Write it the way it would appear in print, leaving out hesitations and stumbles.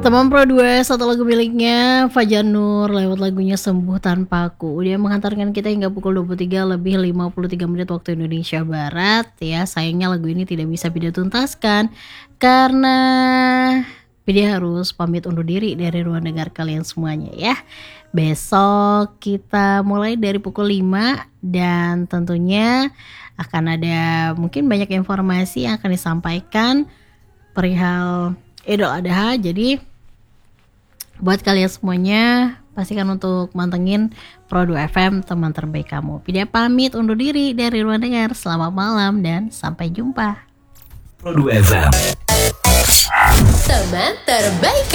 Teman Pro 2 satu lagu miliknya Fajar Nur lewat lagunya Sembuh Tanpaku. Dia menghantarkan kita hingga pukul 23 lebih 53 menit waktu Indonesia Barat. Ya, sayangnya lagu ini tidak bisa Bida tuntaskan karena Bida harus pamit undur diri dari ruang dengar kalian semuanya ya. Besok kita mulai dari pukul 5 dan tentunya akan ada mungkin banyak informasi yang akan disampaikan perihal Idul Adha. Jadi buat kalian semuanya, pastikan untuk mantengin Pro 2 FM, teman terbaik kamu. Bida pamit undur diri dari ruang dengar. Selamat malam dan sampai jumpa. Pro 2 FM, teman terbaik.